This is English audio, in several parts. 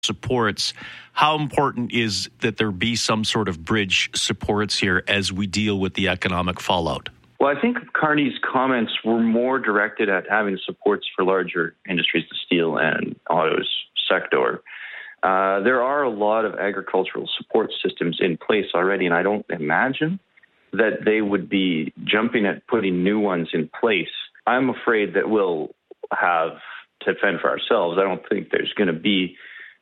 supports. How important is that there be some sort of bridge supports here as we deal with the economic fallout? Well, I think Carney's comments were more directed at having supports for larger industries, the steel and autos sector. There are a lot of agricultural support systems in place already, and I don't imagine that they would be jumping at putting new ones in place. I'm afraid that we'll have to fend for ourselves. I don't think there's going to be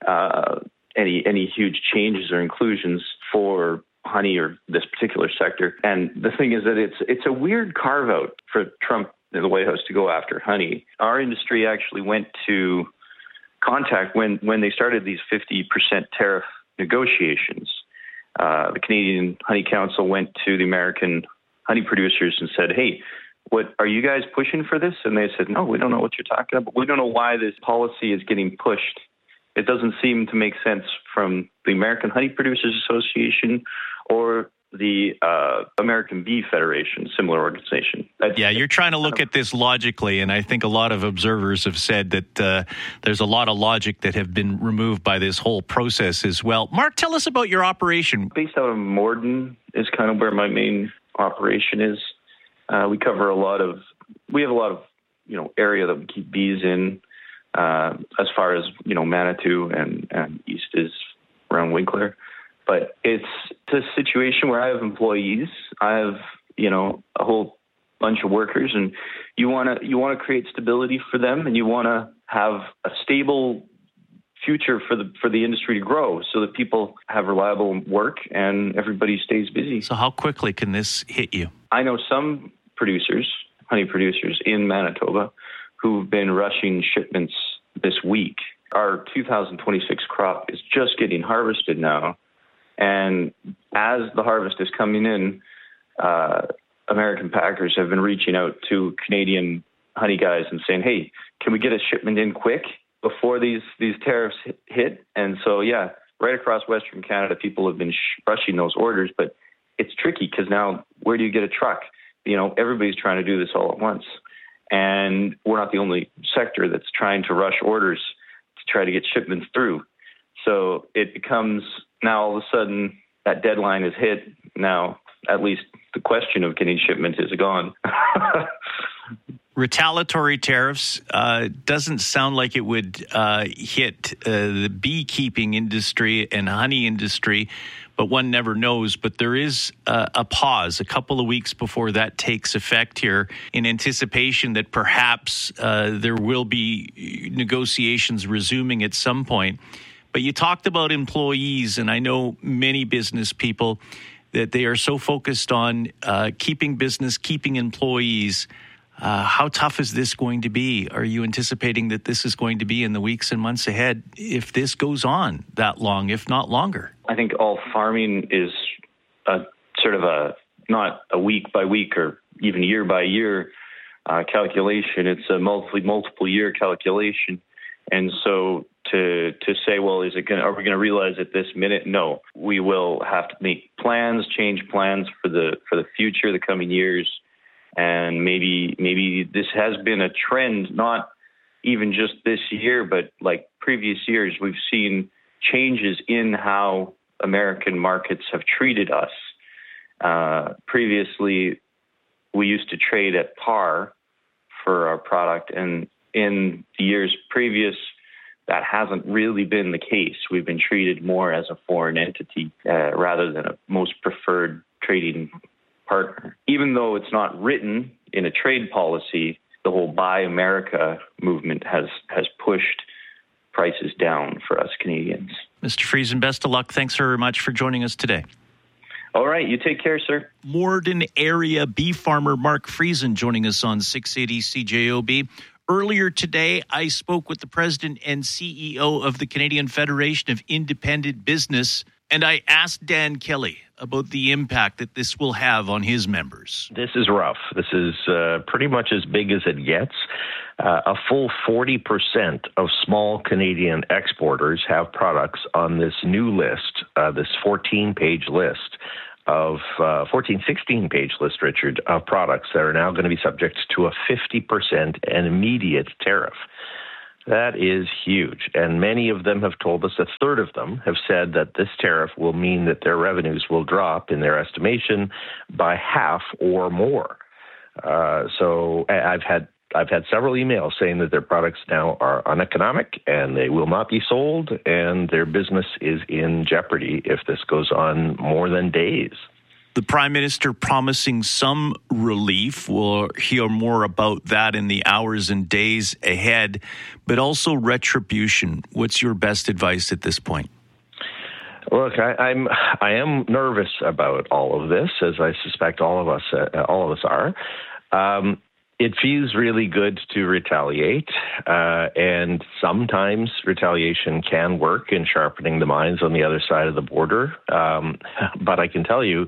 any huge changes or inclusions for honey or this particular sector. And the thing is that it's a weird carve out for Trump in the White House to go after honey. Our industry actually went to contact when they started these 50% tariff negotiations. The Canadian Honey Council went to the American honey producers and said, hey, what are you guys pushing for this? And they said, no, we don't know what you're talking about. We don't know why this policy is getting pushed. It doesn't seem to make sense from the American Honey Producers Association or the American Bee Federation, similar organization. You're trying to look at this logically, and I think a lot of observers have said that there's a lot of logic that have been removed by this whole process as well. Mark, tell us about your operation. Based out of Morden is kind of where my main operation is. We have a lot of area that we keep bees in, as far as, Manitou and east is around Winkler. But it's a situation where I have employees, I have, a whole bunch of workers, and you want to create stability for them, and you want to have a stable future for the industry to grow so that people have reliable work and everybody stays busy. So how quickly can this hit you? I know some honey producers in Manitoba who've been rushing shipments this week. Our 2026 crop is just getting harvested now. And as the harvest is coming in, American packers have been reaching out to Canadian honey guys and saying, hey, can we get a shipment in quick before these tariffs hit? And so, right across Western Canada, people have been rushing those orders. But it's tricky because now where do you get a truck? Everybody's trying to do this all at once. And we're not the only sector that's trying to rush orders to try to get shipments through. So it becomes now all of a sudden that deadline is hit. Now, at least the question of getting shipment is gone. Retaliatory tariffs doesn't sound like it would hit the beekeeping industry and honey industry, but one never knows. But there is a pause a couple of weeks before that takes effect here in anticipation that perhaps there will be negotiations resuming at some point. But you talked about employees, and I know many business people that they are so focused on keeping business, keeping employees. How tough is this going to be? Are you anticipating that this is going to be in the weeks and months ahead if this goes on that long, if not longer? I think all farming is not a week by week or even year by year calculation. It's a multiple year calculation. And so to say, well, are we going to realize it this minute? No, we will have to make plans, change plans for the future, the coming years. And maybe this has been a trend, not even just this year, but like previous years, we've seen changes in how American markets have treated us. Previously, we used to trade at par for our product, and in the years previous, that hasn't really been the case. We've been treated more as a foreign entity rather than a most preferred trading partner. Even though it's not written in a trade policy, the whole Buy America movement has pushed prices down for us Canadians. Mr. Friesen, best of luck. Thanks very much for joining us today. All right, you take care, sir. Morden area bee farmer Mark Friesen joining us on 680 CJOB. Earlier today, I spoke with the president and CEO of the Canadian Federation of Independent Business, and I asked Dan Kelly about the impact that this will have on his members. This is rough. This is pretty much as big as it gets. A full 40% of small Canadian exporters have products on this new list, this 16-page list, Richard, of products that are now going to be subject to a 50% and immediate tariff. That is huge. And many of them have told us, a third of them have said that this tariff will mean that their revenues will drop, in their estimation, by half or more. So I've had several emails saying that their products now are uneconomic and they will not be sold, and their business is in jeopardy if this goes on more than days. The Prime Minister promising some relief. We'll hear more about that in the hours and days ahead, but also retribution. What's your best advice at this point? Look, I am nervous about all of this, as I suspect all of us are. It feels really good to retaliate, and sometimes retaliation can work in sharpening the minds on the other side of the border. But I can tell you,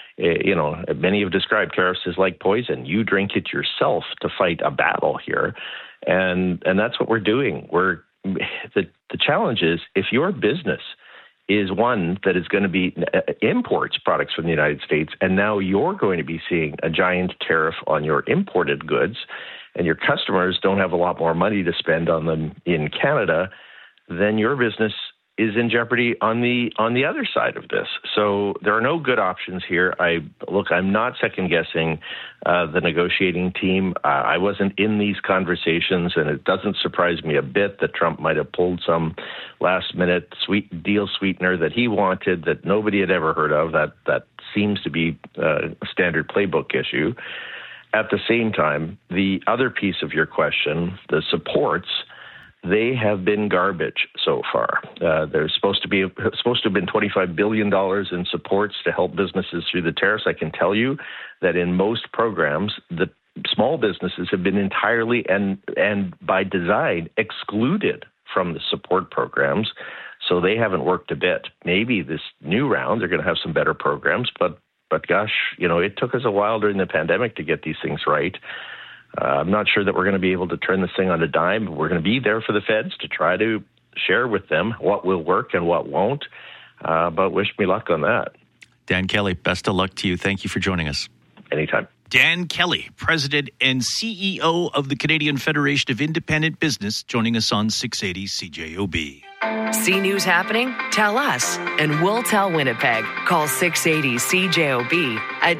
many have described tariffs as like poison. You drink it yourself to fight a battle here, and that's what we're doing. The challenge is, if your business is one that is going to be imports products from the United States, and now you're going to be seeing a giant tariff on your imported goods, and your customers don't have a lot more money to spend on them in Canada, then your business is in jeopardy on the other side of this. So there are no good options here. I'm not second guessing the negotiating team. I wasn't in these conversations, and it doesn't surprise me a bit that Trump might have pulled some last minute deal sweetener that he wanted that nobody had ever heard of. That seems to be a standard playbook issue. At the same time, the other piece of your question, the supports, they have been garbage so far. There's supposed to have been $25 billion in supports to help businesses through the tariffs. I can tell you that in most programs, the small businesses have been entirely and by design excluded from the support programs. So they haven't worked a bit. Maybe this new round, they're going to have some better programs, but gosh, it took us a while during the pandemic to get these things right. I'm not sure that we're going to be able to turn this thing on a dime. We're going to be there for the feds to try to share with them what will work and what won't. But wish me luck on that. Dan Kelly, best of luck to you. Thank you for joining us. Anytime. Dan Kelly, President and CEO of the Canadian Federation of Independent Business, joining us on 680 CJOB. See news happening? Tell us, and we'll tell Winnipeg. Call 680 CJOB at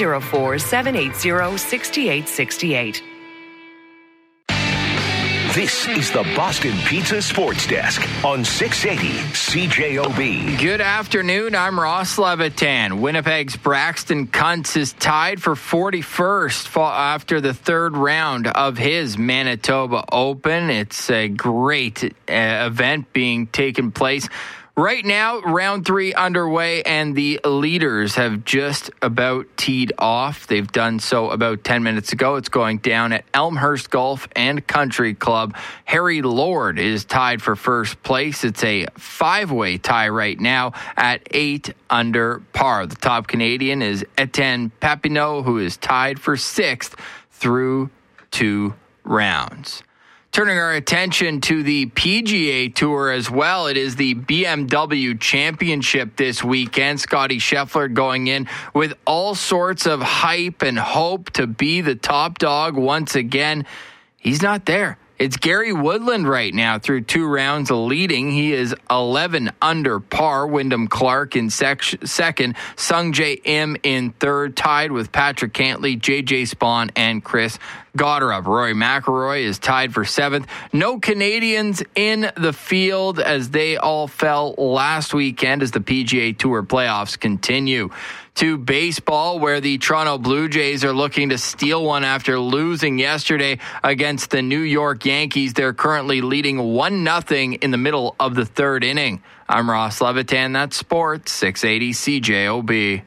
204-780-6868. This is the Boston Pizza Sports Desk on 680 CJOB. Good afternoon. I'm Ross Levitan. Winnipeg's Braxton Kuntz is tied for 41st after the third round of his Manitoba Open. It's a great event being taken place right now. Round 3 underway, and the leaders have just about teed off. They've done so about 10 minutes ago. It's going down at Elmhurst Golf and Country Club. Harry Lord is tied for first place. It's a 5-way tie right now at 8 under par. The top Canadian is Etienne Papineau, who is tied for 6th through 2 rounds. Turning our attention to the PGA Tour as well. It is the BMW Championship this weekend. Scottie Scheffler going in with all sorts of hype and hope to be the top dog once again. He's not there. It's Gary Woodland right now through 2 rounds leading. He is 11 under par. Wyndham Clark in second. Sungjae Im in third, tied with Patrick Cantlay, J.J. Spawn, and Chris Gotterup. Rory McIlroy is tied for 7th. No Canadians in the field as they all fell last weekend as the PGA Tour playoffs continue. To baseball, where the Toronto Blue Jays are looking to steal one after losing yesterday against the New York Yankees. They're currently leading 1-0 in the middle of the third inning. I'm Ross Levitan. That's Sports 680 CJOB.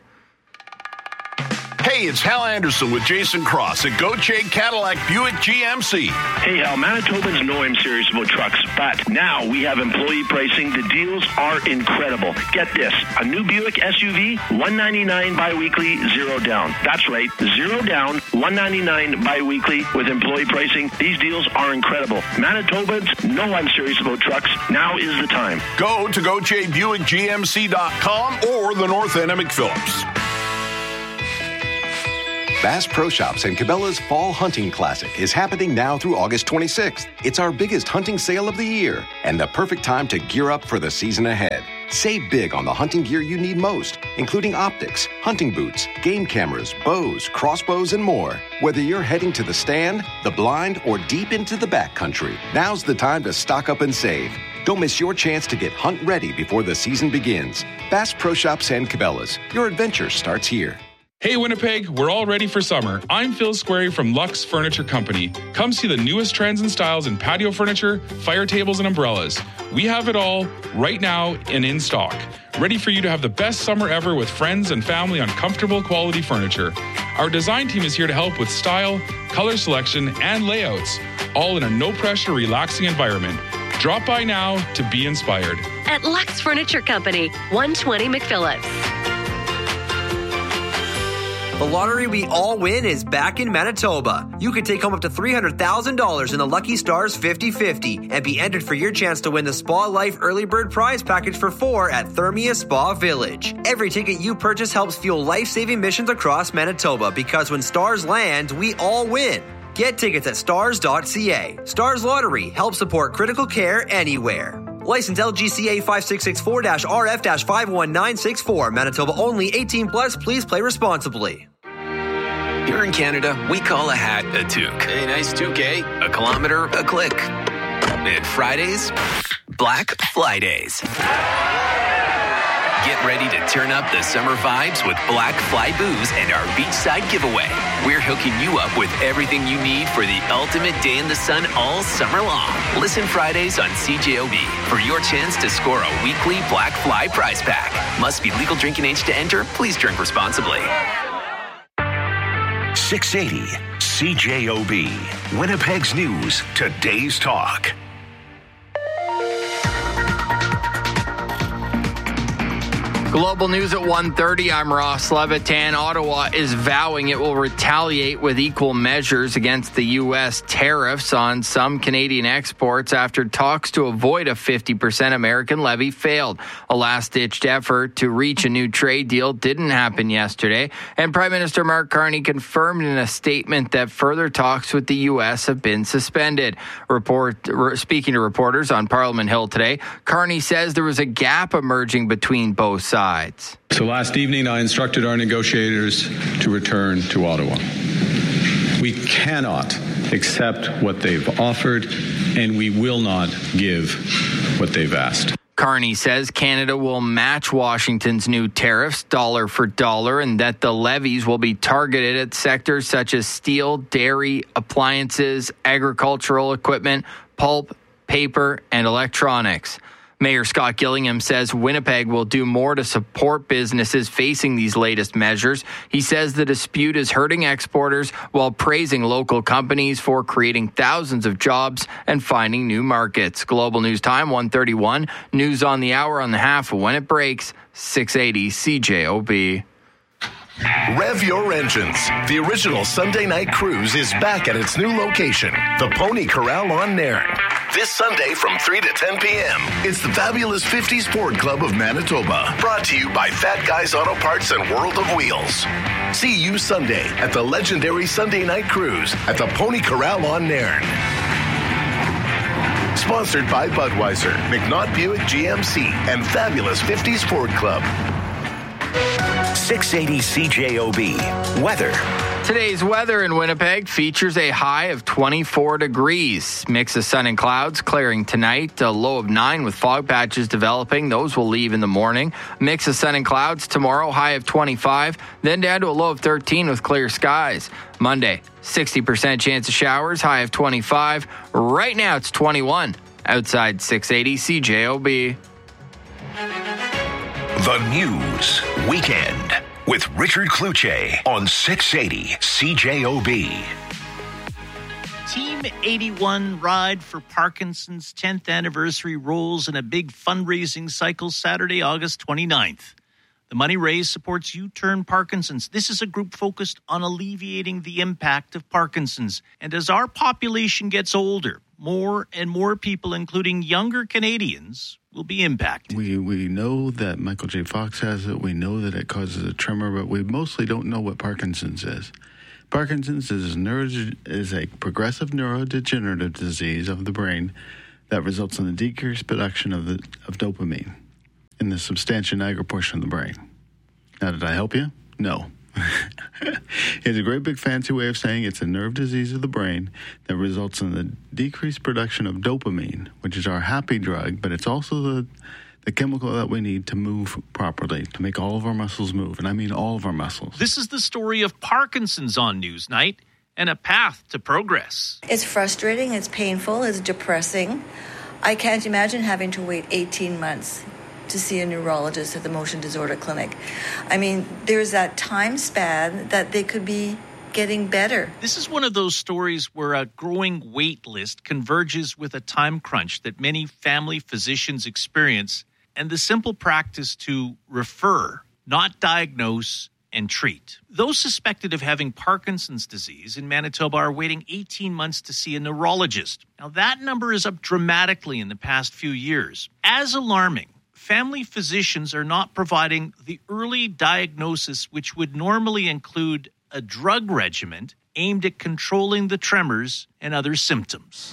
Hey, it's Hal Anderson with Jason Cross at Gauthier Cadillac Buick GMC. Hey, Hal, Manitobans know I'm serious about trucks, but now we have employee pricing. The deals are incredible. Get this, a new Buick SUV, $199 bi-weekly, 0 down. That's right, 0 down, $199 bi-weekly with employee pricing. These deals are incredible. Manitobans know I'm serious about trucks. Now is the time. Go to GauthierBuickGMC.com or the North End of McPhillips. Bass Pro Shops and Cabela's Fall Hunting Classic is happening now through August 26th. It's our biggest hunting sale of the year and the perfect time to gear up for the season ahead. Save big on the hunting gear you need most, including optics, hunting boots, game cameras, bows, crossbows, and more. Whether you're heading to the stand, the blind, or deep into the backcountry, now's the time to stock up and save. Don't miss your chance to get hunt ready before the season begins. Bass Pro Shops and Cabela's. Your adventure starts here. Hey Winnipeg, we're all ready for summer. I'm Phil Squarey from Lux Furniture Company. Come see the newest trends and styles in patio furniture, fire tables, and umbrellas. We have it all right now and in stock. Ready for you to have the best summer ever with friends and family on comfortable quality furniture. Our design team is here to help with style, color selection, and layouts, all in a no-pressure, relaxing environment. Drop by now to be inspired. At Lux Furniture Company, 120 McPhillips. The lottery we all win is back in Manitoba. You can take home up to $300,000 in the Lucky Stars 50-50 and be entered for your chance to win the Spa Life Early Bird Prize Package for 4 at Thermia Spa Village. Every ticket you purchase helps fuel life-saving missions across Manitoba because when stars land, we all win. Get tickets at stars.ca. Stars Lottery helps support critical care anywhere. License LGCA 5664-RF-51964. Manitoba only. 18 plus. Please play responsibly. Here in Canada, we call a hat a toque. A nice toque, eh? A kilometer, a click. And Fridays, Black Fly Days. Get ready to turn up the summer vibes with Black Fly Booze and our beachside giveaway. We're hooking you up with everything you need for the ultimate day in the sun all summer long. Listen Fridays on CJOB for your chance to score a weekly Black Fly prize pack. Must be legal drinking age to enter. Please drink responsibly. 680 CJOB. Winnipeg's News, Today's Talk. Global News at 1:30. I'm Ross Levitan. Ottawa is vowing it will retaliate with equal measures against the U.S. tariffs on some Canadian exports after talks to avoid a 50% American levy failed. A last-ditched effort to reach a new trade deal didn't happen yesterday, and Prime Minister Mark Carney confirmed in a statement that further talks with the U.S. have been suspended. Speaking to reporters on Parliament Hill today, Carney says there was a gap emerging between both sides. So last evening, I instructed our negotiators to return to Ottawa. We cannot accept what they've offered, and we will not give what they've asked. Carney says Canada will match Washington's new tariffs dollar for dollar and that the levies will be targeted at sectors such as steel, dairy, appliances, agricultural equipment, pulp, paper, and electronics. Mayor Scott Gillingham says Winnipeg will do more to support businesses facing these latest measures. He says the dispute is hurting exporters while praising local companies for creating thousands of jobs and finding new markets. Global News Time, 1:31. News on the hour on the half when it breaks. 680 CJOB. Rev your engines. The original Sunday night cruise is back at its new location, the Pony Corral on Nairn. This Sunday from 3 to 10 p.m. It's the Fabulous 50s Ford Club of Manitoba. Brought to you by Fat Guys Auto Parts and World of Wheels. See you Sunday at the legendary Sunday night cruise at the Pony Corral on Nairn. Sponsored by Budweiser, McNaught Buick GMC, and Fabulous 50s Ford Club. 680 CJOB. Weather. Today's weather in Winnipeg features a high of 24 degrees. Mix of sun and clouds clearing tonight. A low of 9 with fog patches developing. Those will leave in the morning. Mix of sun and clouds tomorrow. High of 25. Then down to a low of 13 with clear skies. Monday, 60% chance of showers. High of 25. Right now it's 21. Outside 680 CJOB. The News Weekend with Richard Kluche on 680 CJOB. Team 81 Ride for Parkinson's 10th anniversary rolls in a big fundraising cycle Saturday, August 29th. The money raised supports U-Turn Parkinson's. This is a group focused on alleviating the impact of Parkinson's. And as our population gets older, more and more people, including younger Canadians, will be impacted. We know that Michael J. Fox has it. We know that it causes a tremor, but we mostly don't know what Parkinson's is. Parkinson's is a progressive neurodegenerative disease of the brain that results in the decreased production of dopamine in the substantia nigra portion of the brain. Now, did I help you? No. It's a great big fancy way of saying it's a nerve disease of the brain that results in the decreased production of dopamine, which is our happy drug, but it's also the chemical that we need to move properly, to make all of our muscles move. And I mean all of our muscles. This is the story of Parkinson's on Newsnight and a path to progress. It's frustrating, it's painful, it's depressing. I can't imagine having to wait 18 months to see a neurologist at the motion disorder clinic. I mean, there's that time span that they could be getting better. This is one of those stories where a growing wait list converges with a time crunch that many family physicians experience, and the simple practice to refer, not diagnose, and treat. Those suspected of having Parkinson's disease in Manitoba are waiting 18 months to see a neurologist. Now, that number is up dramatically in the past few years. As alarming, family physicians are not providing the early diagnosis which would normally include a drug regimen aimed at controlling the tremors and other symptoms.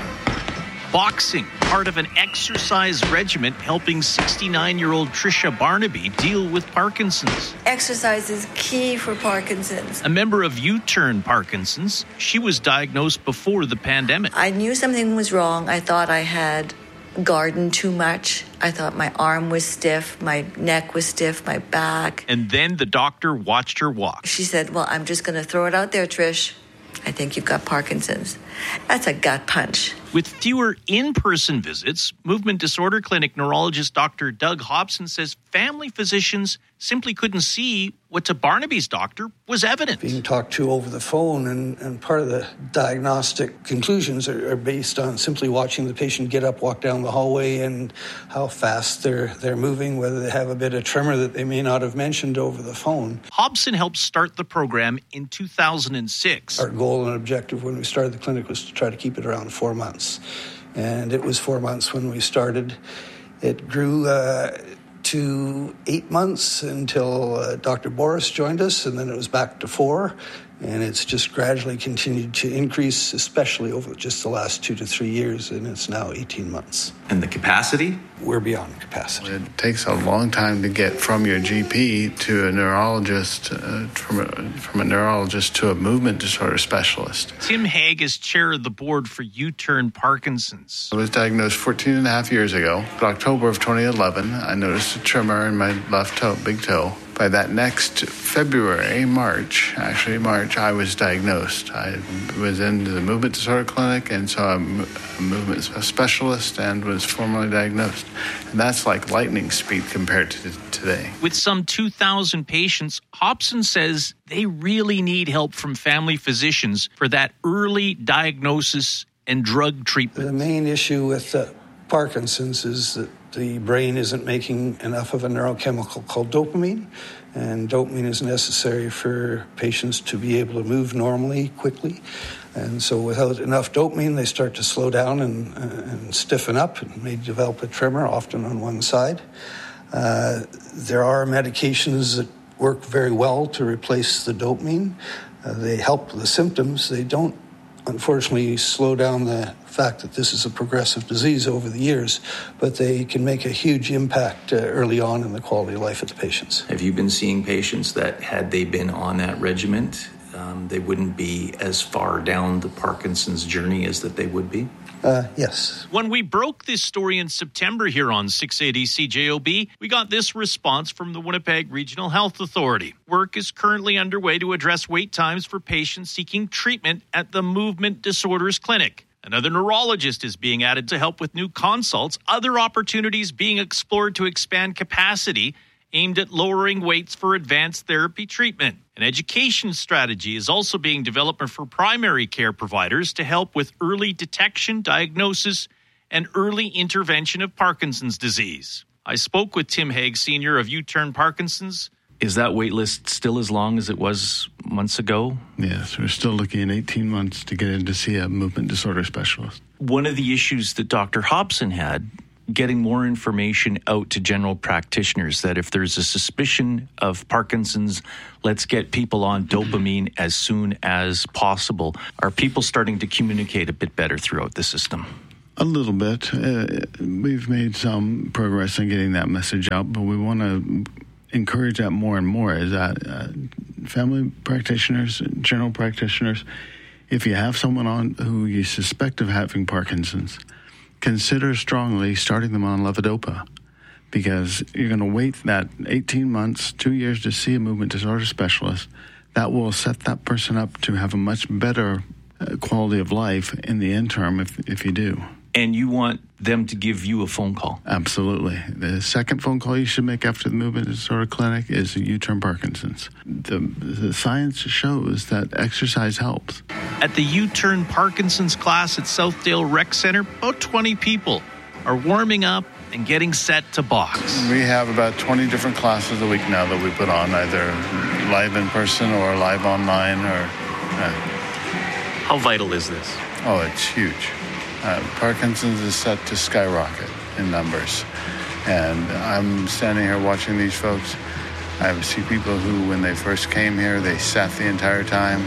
Boxing, part of an exercise regimen helping 69-year-old Tricia Barnaby deal with Parkinson's. Exercise is key for Parkinson's. A member of U-Turn Parkinson's, she was diagnosed before the pandemic. I knew something was wrong. I thought I had gardened too much. I thought my arm was stiff, my neck was stiff, my back. And then the doctor watched her walk. She said, well, I'm just going to throw it out there, Trish. I think you've got Parkinson's. That's a gut punch. With fewer in-person visits, movement disorder clinic neurologist Dr. Doug Hobson says family physicians simply couldn't see what to Barnaby's doctor was evident. Being talked to over the phone, and part of the diagnostic conclusions are based on simply watching the patient get up, walk down the hallway, and how fast they're moving, whether they have a bit of tremor that they may not have mentioned over the phone. Hobson helped start the program in 2006. Our goal and objective when we started the clinic was to try to keep it around 4 months. And it was 4 months when we started. It grew to 8 months until Dr. Boris joined us, and then it was back to 4. And it's just gradually continued to increase, especially over just the last 2 to 3 years, and it's now 18 months. And the capacity? We're beyond capacity. It takes a long time to get from your GP to a neurologist, from a neurologist to a movement disorder specialist. Tim Haig is chair of the board for U-Turn Parkinson's. I was diagnosed 14 and a half years ago. In October of 2011, I noticed a tremor in my left toe, big toe. By that next March, I was diagnosed. I was in the movement disorder clinic and saw a movement specialist and was formally diagnosed. And that's like lightning speed compared to today. With some 2,000 patients, Hobson says they really need help from family physicians for that early diagnosis and drug treatment. The main issue with Parkinson's is that the brain isn't making enough of a neurochemical called dopamine, and dopamine is necessary for patients to be able to move normally, quickly. And so without enough dopamine, they start to slow down and stiffen up and may develop a tremor, often on one side. There are medications that work very well to replace the dopamine. They help the symptoms. They don't, unfortunately, slow down the fact that this is a progressive disease over the years, but they can make a huge impact early on in the quality of life of the patients. Have you been seeing patients that, had they been on that regimen, they wouldn't be as far down the Parkinson's journey as that they would be? Yes. When we broke this story in September here on 680 CJOB, we got this response from the Winnipeg Regional Health Authority. Work is currently underway to address wait times for patients seeking treatment at the Movement Disorders Clinic. Another neurologist is being added to help with new consults, other opportunities being explored to expand capacity aimed at lowering waits for advanced therapy treatment. An education strategy is also being developed for primary care providers to help with early detection, diagnosis, and early intervention of Parkinson's disease. I spoke with Tim Haig, Sr. of U-Turn Parkinson's. Is that wait list still as long as it was months ago? Yes, we're still looking at 18 months to get in to see a movement disorder specialist. One of the issues that Dr. Hobson had getting more information out to general practitioners that if there's a suspicion of Parkinson's, let's get people on dopamine as soon as possible. Are people starting to communicate a bit better throughout the system? A little bit. We've made some progress in getting that message out, but we want to encourage that more and more, is that family practitioners, general practitioners, if you have someone on who you suspect of having Parkinson's, consider strongly starting them on levodopa, because you're going to wait that 18 months, 2 years to see a movement disorder specialist. That will set that person up to have a much better quality of life in the interim if you do. And you want them to give you a phone call? Absolutely. The second phone call you should make after the movement disorder clinic is U-turn Parkinson's. The science shows that exercise helps. At the U-turn Parkinson's class at Southdale Rec Center, about 20 people are warming up and getting set to box. We have about 20 different classes a week now that we put on, either live in person or live online. How vital is this? Oh, it's huge. Parkinson's is set to skyrocket in numbers. And I'm standing here watching these folks. I see people who, when they first came here, they sat the entire time,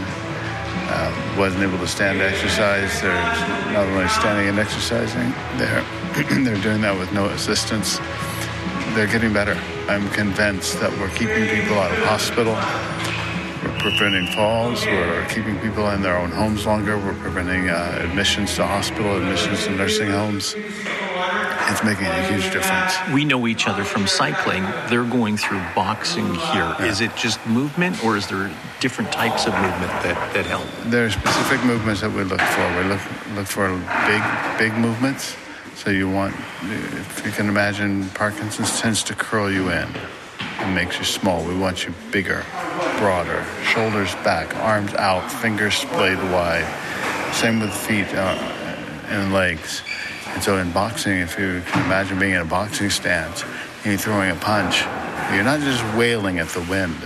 wasn't able to stand to exercise. They're not only standing and exercising, they're doing that with no assistance. They're getting better. I'm convinced that we're keeping people out of hospital. We're preventing falls. We're keeping people in their own homes longer. We're preventing admissions to hospital, admissions to nursing homes. It's making a huge difference. We know each other from cycling. They're going through boxing here. Is it just movement, or is there different types of movement that help? There are specific movements that we look for. We look for big movements. So you want, if you can imagine, Parkinson's tends to curl you in. It makes you small. We want you bigger, broader, shoulders back, arms out, fingers splayed wide. Same with feet and legs. And so in boxing, if you can imagine being in a boxing stance and you're throwing a punch, you're not just wailing at the wind.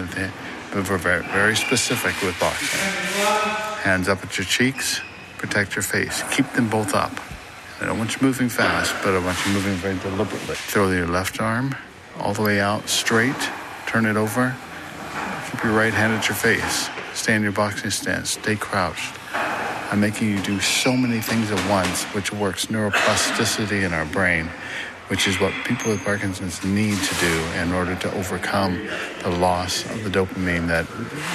But we're very, very specific with boxing. Hands up at your cheeks, protect your face. Keep them both up. I don't want you moving fast, but I want you moving very deliberately. Throw your left arm all the way out straight, turn it over, keep your right hand at your face, stay in your boxing stance, stay crouched. I'm making you do so many things at once, which works neuroplasticity in our brain, which is what people with Parkinson's need to do in order to overcome the loss of the dopamine that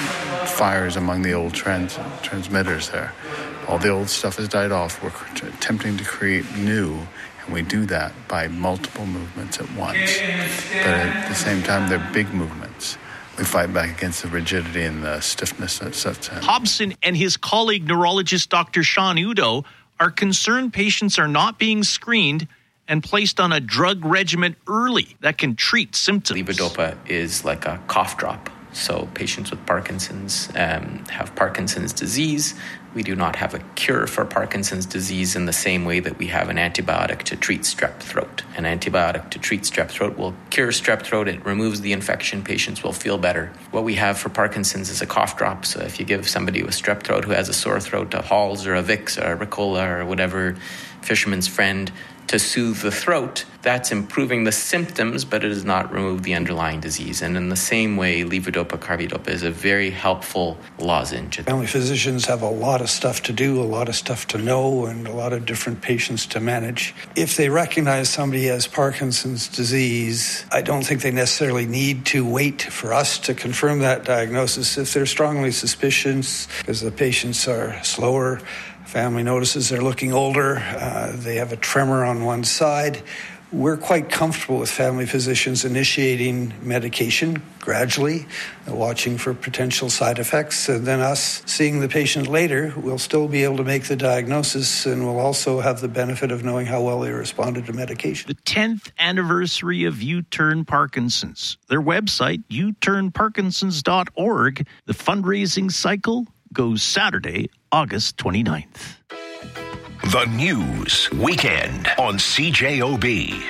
fires among the old transmitters there. All the old stuff has died off. We're attempting to create new, and we do that by multiple movements at once. But at the same time, they're big movements. We fight back against the rigidity and the stiffness that sets in. Hobson and his colleague neurologist Dr. Sean Udo are concerned patients are not being screened and placed on a drug regimen early that can treat symptoms. Levodopa is like a cough drop. So patients with Parkinson's have Parkinson's disease. We do not have a cure for Parkinson's disease in the same way that we have an antibiotic to treat strep throat. An antibiotic to treat strep throat will cure strep throat. It removes the infection. Patients will feel better. What we have for Parkinson's is a cough drop. So if you give somebody with strep throat who has a sore throat a Halls or a Vicks or a Ricola or whatever, Fisherman's Friend, to soothe the throat, that's improving the symptoms, but it does not remove the underlying disease. And in the same way, levodopa carbidopa is a very helpful lozenge. Family physicians have a lot of stuff to do, a lot of stuff to know, and a lot of different patients to manage. If they recognize somebody has Parkinson's disease, I don't think they necessarily need to wait for us to confirm that diagnosis. If they're strongly suspicious, because the patients are slower, family notices they're looking older, they have a tremor on one side, we're quite comfortable with family physicians initiating medication gradually, watching for potential side effects, and then us seeing the patient later, we'll still be able to make the diagnosis, and we'll also have the benefit of knowing how well they responded to medication. The 10th anniversary of U-Turn Parkinson's. Their website, uturnparkinsons.org. The fundraising cycle goes Saturday, August 29th. The News Weekend on CJOB.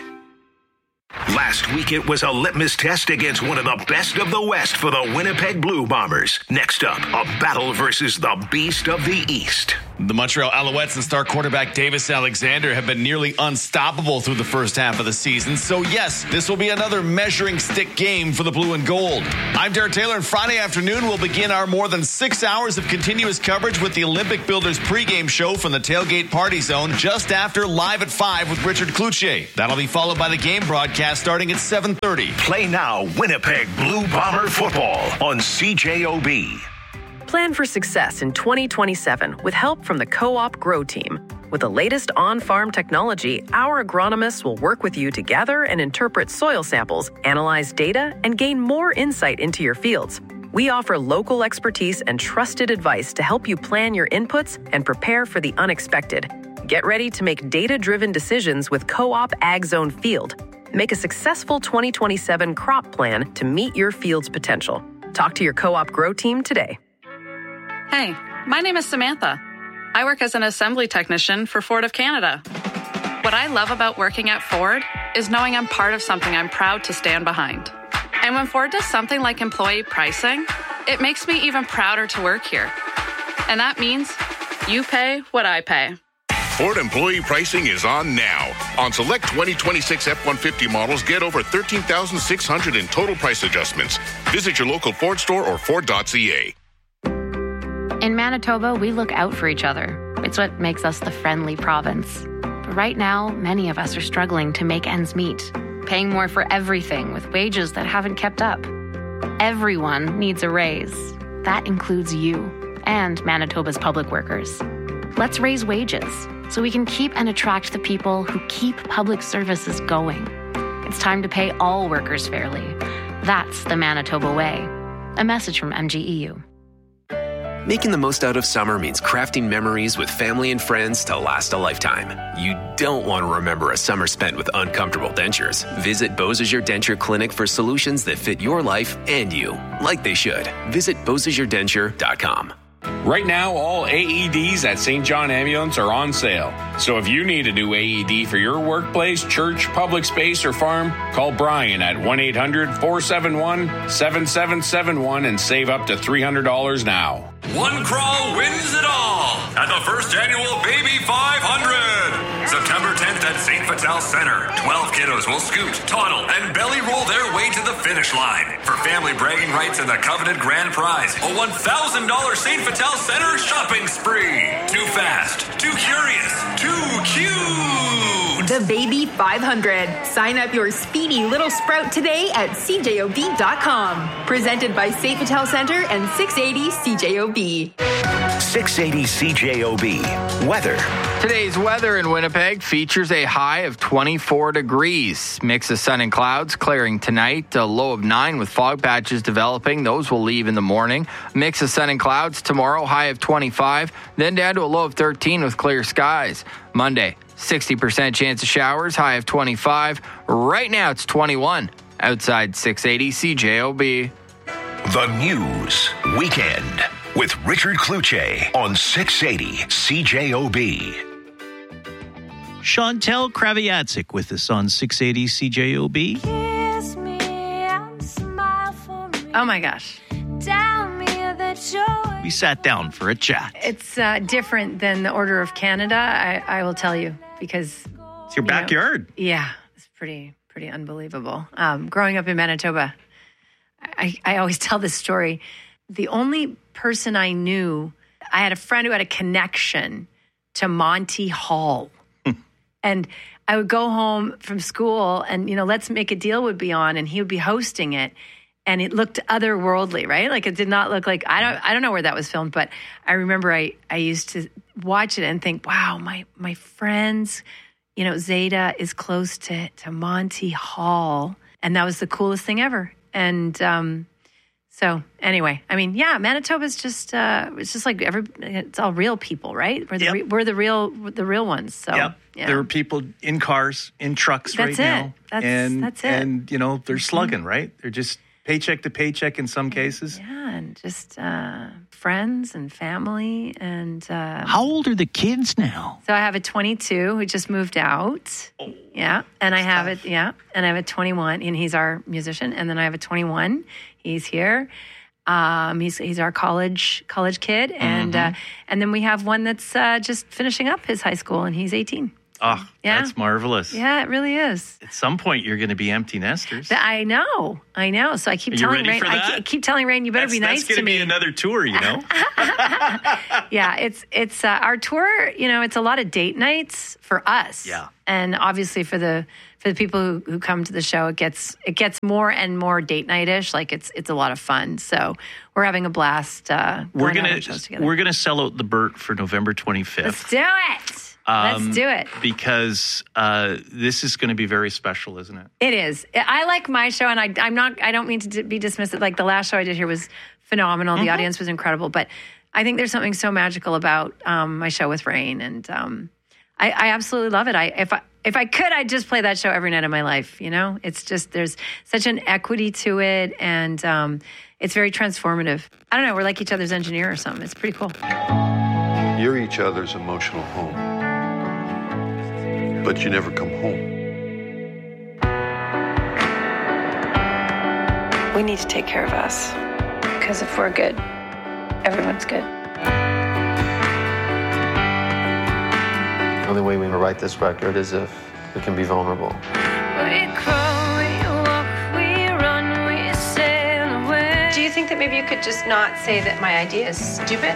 Last week it was a litmus test against one of the best of the West for the Winnipeg Blue Bombers. Next up, a battle versus the Beast of the East. The Montreal Alouettes and star quarterback Davis Alexander have been nearly unstoppable through the first half of the season. So yes, this will be another measuring stick game for the blue and gold. I'm Derek Taylor, and Friday afternoon we'll begin our more than 6 hours of continuous coverage with the Olympic Builders pregame show from the Tailgate Party Zone just after Live at 5 with Richard Cloutier. That'll be followed by the game broadcast starting at 7:30. Play now Winnipeg Blue Bomber football on CJOB. Plan for success in 2027 with help from the Co-op Grow Team. With the latest on-farm technology, our agronomists will work with you to gather and interpret soil samples, analyze data, and gain more insight into your fields. We offer local expertise and trusted advice to help you plan your inputs and prepare for the unexpected. Get ready to make data-driven decisions with Co-op Ag Zone Field. Make a successful 2027 crop plan to meet your field's potential. Talk to your Co-op Grow Team today. Hey, my name is Samantha. I work as an assembly technician for Ford of Canada. What I love about working at Ford is knowing I'm part of something I'm proud to stand behind. And when Ford does something like employee pricing, it makes me even prouder to work here. And that means you pay what I pay. Ford employee pricing is on now. On select 2026 F-150 models, get over $13,600 in total price adjustments. Visit your local Ford store or Ford.ca. In Manitoba, we look out for each other. It's what makes us the friendly province. But right now, many of us are struggling to make ends meet, paying more for everything with wages that haven't kept up. Everyone needs a raise. That includes you and Manitoba's public workers. Let's raise wages so we can keep and attract the people who keep public services going. It's time to pay all workers fairly. That's the Manitoba way. A message from MGEU. Making the most out of summer means crafting memories with family and friends to last a lifetime. You don't want to remember a summer spent with uncomfortable dentures. Visit Beausejour Denture Clinic for solutions that fit your life and you, like they should. Visit BeausejourDenture.com. Right now, all AEDs at St. John Ambulance are on sale. So if you need a new AED for your workplace, church, public space, or farm, call Brian at 1-800-471-7771 and save up to $300 now. One crawl wins it all at the first annual Baby 500. September 10th at St. Vital Center. 12 kiddos will scoot, toddle, and belly roll their way to the finish line. For family bragging rights and the coveted grand prize, a $1,000 St. Vital Center shopping spree. Too fast, too curious, too cute. The Baby 500. Sign up your speedy little sprout today at CJOB.com. Presented by St. Vital Center and 680 CJOB. 680 CJOB. Weather. Today's weather in Winnipeg features a high of 24 degrees. Mix of sun and clouds clearing tonight. A low of 9 with fog patches developing. Those will leave in the morning. Mix of sun and clouds tomorrow. High of 25. Then down to a low of 13 with clear skies. Monday, 60% chance of showers. High of 25. Right now it's 21. Outside 680 CJOB. The News Weekend with Richard Cloutier on 680 CJOB. Chantel Kraviatzik with us on 680 CJOB. Kiss me and smile for me. Oh my gosh. Tell me that you're... We sat down for a chat. It's different than the Order of Canada, I will tell you, because... It's your backyard. Yeah, it's pretty unbelievable. Growing up in Manitoba, I always tell this story. The only person I knew, I had a friend who had a connection to Monty Hall. And I would go home from school and, Let's Make a Deal would be on and he would be hosting it. And it looked otherworldly, right? Like it did not look like, I don't know where that was filmed, but I remember I used to watch it and think, wow, my friends, Zeta is close to Monty Hall. And that was the coolest thing ever. And so anyway, Manitoba's just it's just like it's all real people, right? We're the real ones. So yeah. There are people in cars, in trucks that's now. That's it. And they're slugging, right? They're just paycheck to paycheck in some cases. Yeah, and just friends and family and How old are the kids now? So I have a 22 who just moved out. Oh, yeah, and I have and I have a 21 and he's our musician, and then I have a 21. He's here. He's our college kid, and then we have one that's just finishing up his high school, and he's 18. Oh, that's marvelous. Yeah, it really is. At some point, you're going to be empty nesters. I know. So I keep telling Rain. I keep telling Rain, you better be nice to me. That's going to be another tour, you know. Yeah, it's our tour. You know, it's a lot of date nights for us. Yeah, and obviously for the people who come to the show, it gets more and more date night-ish. Like it's a lot of fun. So we're having a blast. We're gonna sell out the Burt for November 25th. Let's do it. Let's do it. Because this is going to be very special, isn't it? It is. I like my show, and I don't mean to be dismissive. Like the last show I did here was phenomenal. The audience was incredible. But I think there's something so magical about my show with Rain, and I absolutely love it. If I could, I'd just play that show every night of my life. You know, it's just there's such an equity to it, and it's very transformative. I don't know. We're like each other's engineer or something. It's pretty cool. You're each other's emotional home. But you never come home. We need to take care of us. Because if we're good, everyone's good. The only way we can write this record is if we can be vulnerable. We crawl, we walk, we run, we sail away. Do you think that maybe you could just not say that my idea is stupid?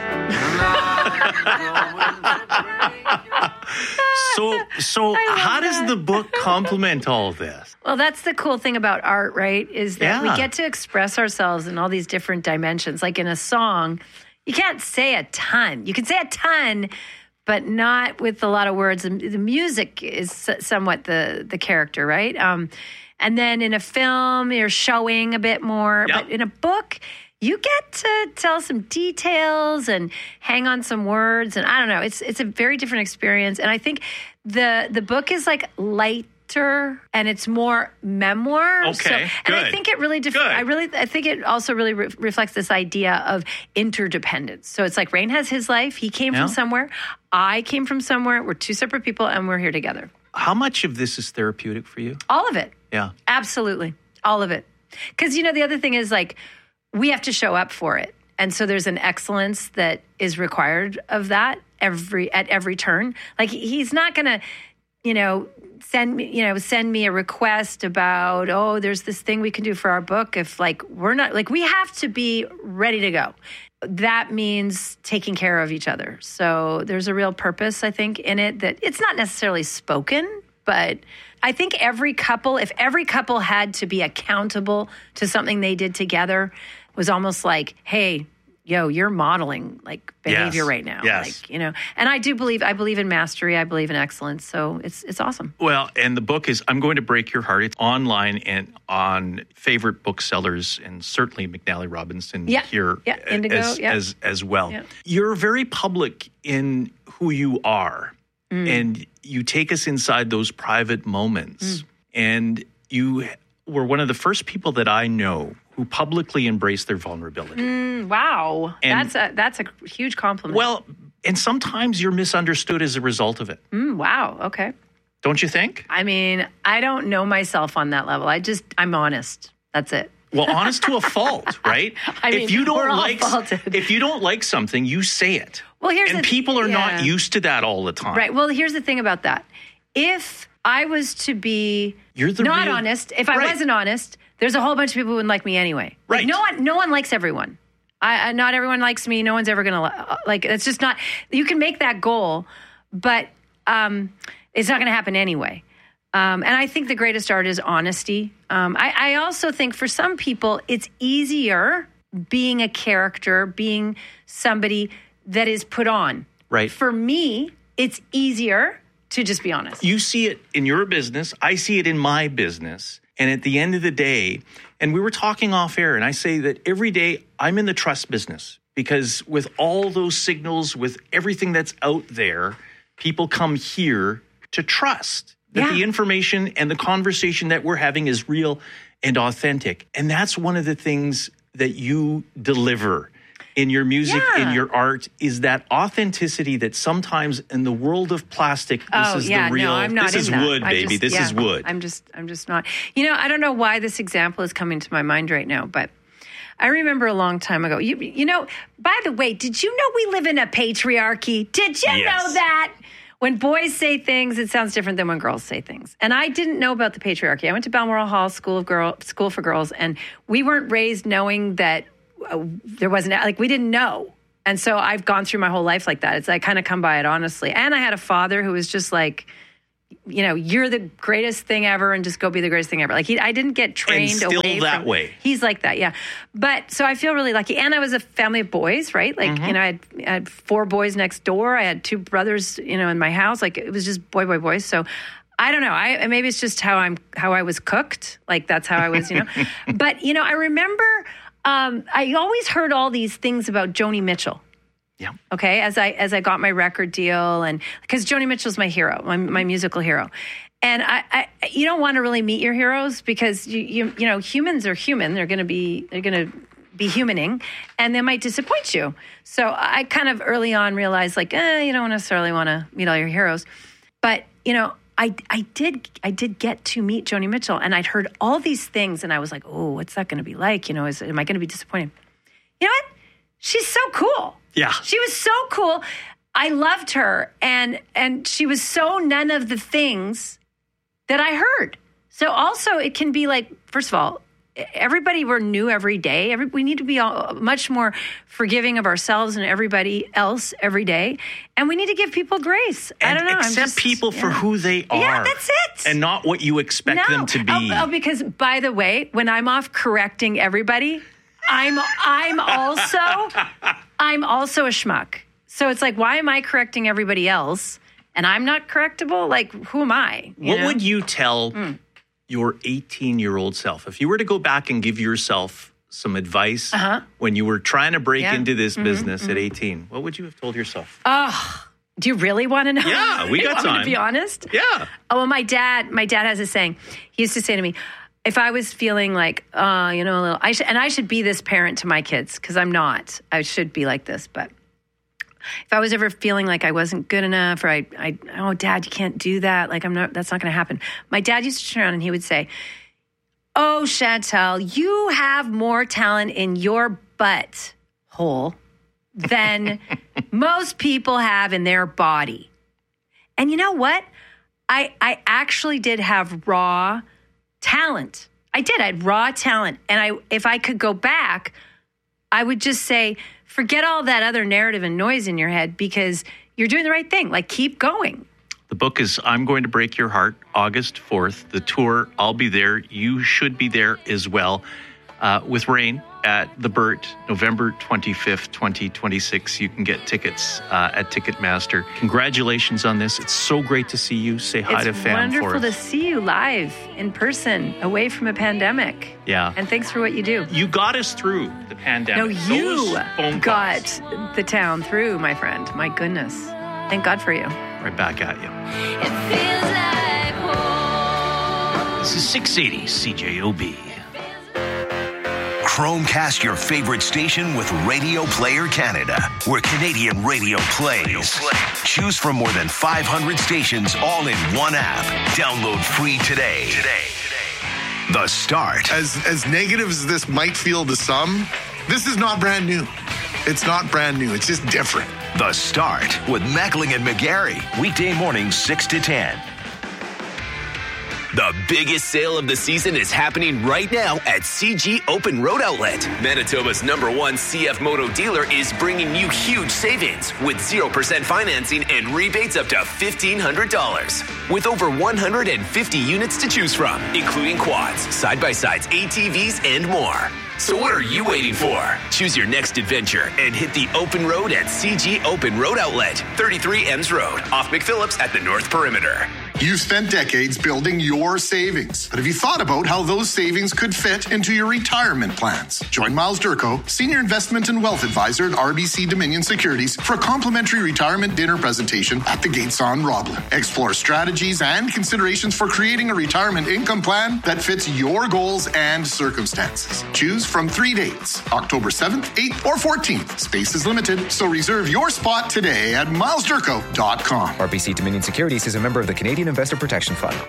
So how does the book complement all of this? Well, that's the cool thing about art, right? Is that we get to express ourselves in all these different dimensions. Like in a song, you can't say a ton. You can say a ton, but not with a lot of words. And the music is somewhat the character, right? And then in a film, you're showing a bit more. Yep. But in a book, you get to tell some details and hang on some words. And I don't know, it's a very different experience. And I think the book is like lighter and it's more memoir. Okay, and I think it really, I think it also really reflects this idea of interdependence. So it's like Rain has his life. He came from somewhere. I came from somewhere. We're two separate people and we're here together. How much of this is therapeutic for you? All of it. Yeah. Absolutely. All of it. Because, you know, the other thing is like, we have to show up for it. And so there's an excellence that is required of that at every turn. Like he's not going to, send me a request about, there's this thing we can do for our book. If like, we're not like, we have to be ready to go. That means taking care of each other. So there's a real purpose, I think, in it that it's not necessarily spoken, but I think if every couple had to be accountable to something they did together, was almost like, hey, you're modeling like behavior right now. Yes. Like, and I believe in mastery. I believe in excellence. So it's awesome. Well, and the book is I'm Going to Break Your Heart. It's online and on favorite booksellers and certainly McNally Robinson here Indigo, as well. Yeah. You're very public in who you are and you take us inside those private moments. And you were one of the first people that I know who publicly embrace their vulnerability. Wow. And that's a huge compliment. Well, and sometimes you're misunderstood as a result of it. Wow. Okay. Don't you think? I mean, I don't know myself on that level. I'm honest. That's it. Well, honest to a fault, right? If you don't like something, you say it. Well, people are not used to that all the time. Right. Well, here's the thing about that. If I was to be honest, if I wasn't honest, there's a whole bunch of people who wouldn't like me anyway. Right. Like, no one likes everyone. Not everyone likes me. No one's ever going to like. It's just not. You can make that goal, but it's not going to happen anyway. And I think the greatest art is honesty. I also think for some people, it's easier being a character, being somebody that is put on. Right. For me, it's easier to just be honest. You see it in your business. I see it in my business. And at the end of the day, and we were talking off air, and I say that every day I'm in the trust business because with all those signals, with everything that's out there, people come here to trust that the information and the conversation that we're having is real and authentic. And that's one of the things that you deliver in your music, in your art, is that authenticity that sometimes in the world of plastic, this is the real, I'm not this is wood, baby, this is wood. I'm just not. I don't know why this example is coming to my mind right now, but I remember a long time ago. You know, by the way, did you know we live in a patriarchy? Did you know that? When boys say things, it sounds different than when girls say things. And I didn't know about the patriarchy. I went to Balmoral Hall School for Girls, and we weren't raised knowing that there wasn't, like, we didn't know. And so I've gone through my whole life like that. I kind of come by it honestly. And I had a father who was just like, you know, you're the greatest thing ever, and just go be the greatest thing ever. Like, I didn't get trained and still away that from, way. He's like that, yeah. But so I feel really lucky. And I was a family of boys, right? Like, you know, I had 4 boys next door. I had 2 brothers, you know, in my house. Like, it was just boy. So I don't know. Maybe it's just how I was cooked. Like, that's how I was, you know. But, you know, I remember I always heard all these things about Joni Mitchell. Yeah. Okay. As I got my record deal, and because Joni Mitchell's my hero, my musical hero, and you don't want to really meet your heroes because you know, humans are human. They're going to be humaning, and they might disappoint you. So I kind of early on realized, like, you don't necessarily want to meet all your heroes, but you know, I did get to meet Joni Mitchell, and I'd heard all these things, and I was like, oh, what's that going to be like? You know, am I going to be disappointed? You know what? She's so cool. Yeah. She was so cool. I loved her, and she was so none of the things that I heard. So also it can be like, first of all, everybody we're new every day. We need to be much more forgiving of ourselves and everybody else every day. And we need to give people grace. And I don't know. accept people for who they are. Yeah, that's it. And not what you expect them to be. Because, by the way, when I'm off correcting everybody, I'm also a schmuck. So it's like, why am I correcting everybody else and I'm not correctable? Like, who am I? What would you tell your 18-year-old self if you were to go back and give yourself some advice when you were trying to break into this business at 18? What would you have told yourself? Oh, do you really want to know? Yeah, we got time. To be honest? Yeah. Oh, well, my dad has a saying. He used to say to me, if I was feeling like, you know, a little, I should be this parent to my kids, because I'm not. I should be like this, but if I was ever feeling like I wasn't good enough, or oh, Dad, you can't do that. Like, that's not going to happen. My dad used to turn around and he would say, oh, Chantel, you have more talent in your butt hole than most people have in their body. And you know what? I actually did have raw talent. I did. I had raw talent. And if I could go back, I would just say, forget all that other narrative and noise in your head, because you're doing the right thing. Like, keep going. The book is I'm Going to Break Your Heart, August 4th. The tour, I'll be there. You should be there as well. With Rain at the Burt, November 25th, 2026. You can get tickets at Ticketmaster. Congratulations on this. It's so great to see you. Say hi to fam for us. It's wonderful to see you live in person, away from a pandemic. Yeah. And thanks for what you do. You got us through the pandemic. No, you got the town through, my friend. My goodness. Thank God for you. Right back at you. This is 680 CJOB. Chromecast your favorite station with Radio Player Canada, where Canadian radio plays. Choose from more than 500 stations, all in one app. Download free today. The Start. As negative as this might feel to some, this is not brand new. It's not brand new. It's just different. The Start with Mackling and McGarry. Weekday mornings 6 to 10. The biggest sale of the season is happening right now at CG Open Road Outlet. Manitoba's #1 CF Moto dealer is bringing you huge savings with 0% financing and rebates up to $1,500. With over 150 units to choose from, including quads, side-by-sides, ATVs, and more. So what are you waiting for? Choose your next adventure and hit the open road at CG Open Road Outlet, 33 Ems Road, off McPhillips at the North Perimeter. You've spent decades building your savings, but have you thought about how those savings could fit into your retirement plans? Join Miles Durko, Senior Investment and Wealth Advisor at RBC Dominion Securities, for a complimentary retirement dinner presentation at the Gates on Roblin. Explore strategies and considerations for creating a retirement income plan that fits your goals and circumstances. Choose from 3 dates, October 7th, 8th, or 14th. Space is limited, so reserve your spot today at milesdurko.com. RBC Dominion Securities is a member of the Canadian Investor Protection Fund.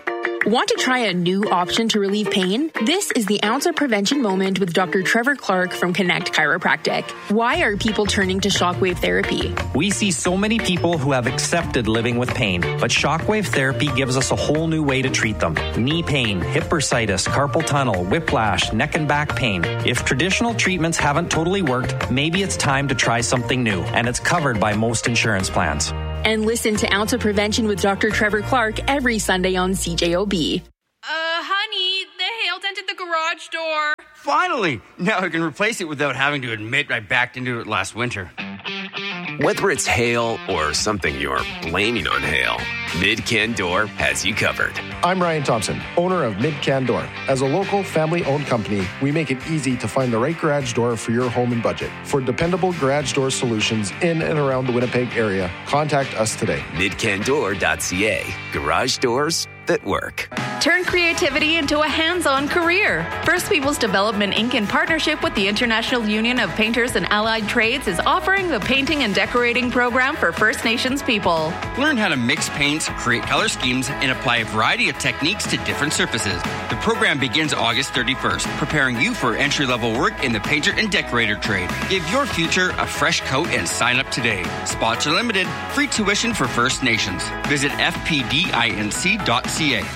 Want to try a new option to relieve pain? This is the Ounce of Prevention Moment with Dr. Trevor Clark from Connect Chiropractic. Why are people turning to shockwave therapy? We see so many people who have accepted living with pain, but shockwave therapy gives us a whole new way to treat them. Knee pain, hip bursitis, carpal tunnel, whiplash, neck and back pain. If traditional treatments haven't totally worked, maybe it's time to try something new, and it's covered by most insurance plans. And listen to Ounce of Prevention with Dr. Trevor Clark every Sunday on CJOB. Honey, the hail dented the garage door. Finally! Now I can replace it without having to admit I backed into it last winter. Whether it's hail or something you're blaming on hail, Mid-Can Door has you covered. I'm Ryan Thompson, owner of Mid-Can Door. As a local, family-owned company, we make it easy to find the right garage door for your home and budget. For dependable garage door solutions in and around the Winnipeg area, contact us today. MidCanDoor.ca. Garage doors that work. Turn creativity into a hands-on career. First Peoples Development Inc. in partnership with the International Union of Painters and Allied Trades is offering the Painting and Decorating program for First Nations people. Learn how to mix paints, create color schemes, and apply a variety of techniques to different surfaces. The program begins August 31st, preparing you for entry-level work in the painter and decorator trade. Give your future a fresh coat and sign up today. Spots are limited. Free tuition for First Nations. Visit fpdinc.ca.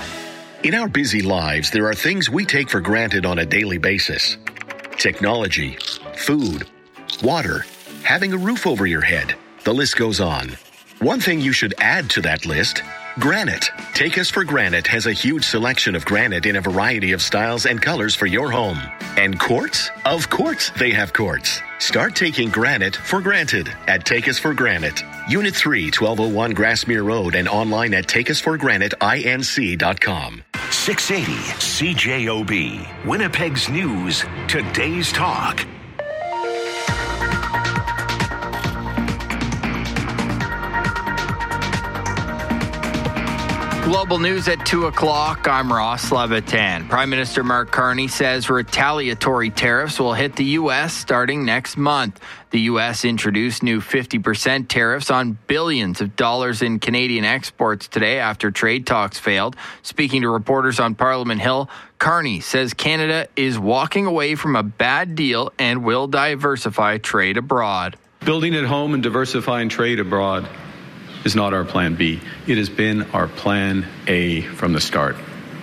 In our busy lives, there are things we take for granted on a daily basis. Technology, food, water, having a roof over your head. The list goes on. One thing you should add to that list, granite. Take Us for Granite has a huge selection of granite in a variety of styles and colors for your home. And quartz? Of course they have quartz. Start taking granite for granted at Take Us for Granite. Unit 3, 1201 Grassmere Road, and online at takeusforgranitinc.com. 680 CJOB, Winnipeg's news, today's talk. Global news at 2 o'clock. I'm Ross Levitan. Prime Minister Mark Carney says retaliatory tariffs will hit the U.S. starting next month. The U.S. introduced new 50% tariffs on billions of dollars in Canadian exports today after trade talks failed. Speaking to reporters on Parliament Hill, Carney says Canada is walking away from a bad deal and will diversify trade abroad. Building at home and diversifying trade abroad is not our plan B. It has been our plan A from the start.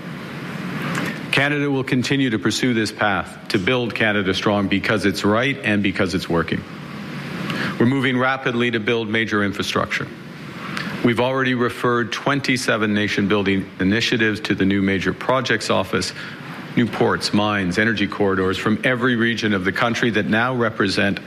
Canada will continue to pursue this path to build Canada strong because it's right and because it's working. We're moving rapidly to build major infrastructure. We've already referred 27 nation-building initiatives to the new major projects office, new ports, mines, energy corridors from every region of the country that now represent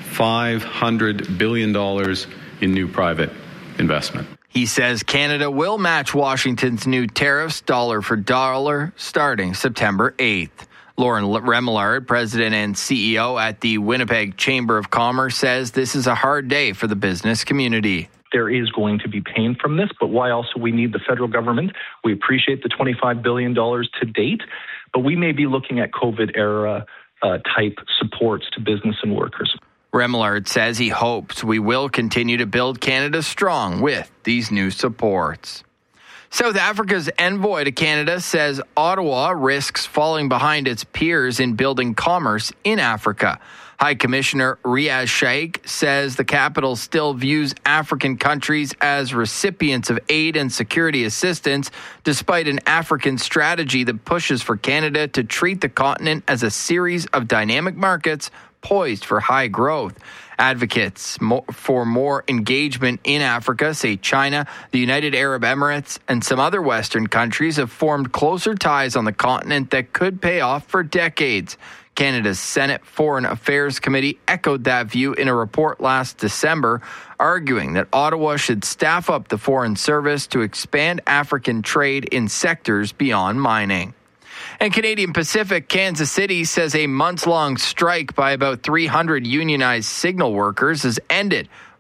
$500 billion in new private investment. He says Canada will match Washington's new tariffs dollar for dollar starting September 8th. Lauren Remillard, president and CEO at the Winnipeg Chamber of Commerce, says this is a hard day for the business community. There is going to be pain from this, but why also we need the federal government? We appreciate the $25 billion to date, but we may be looking at COVID-era type supports to business and workers. Remillard says he hopes we will continue to build Canada strong with these new supports. South Africa's envoy to Canada says Ottawa risks falling behind its peers in building commerce in Africa. High Commissioner Riaz Sheikh says the capital still views African countries as recipients of aid and security assistance, despite an African strategy that pushes for Canada to treat the continent as a series of dynamic markets poised for high growth. Advocates for more engagement in Africa say China, the United Arab Emirates, and some other Western countries have formed closer ties on the continent that could pay off for decades. Canada's Senate Foreign Affairs Committee echoed that view in a report last December, arguing that Ottawa should staff up the Foreign Service to expand African trade in sectors beyond mining. And Canadian Pacific Kansas City says a months-long strike by about 300 unionized signal workers has ended,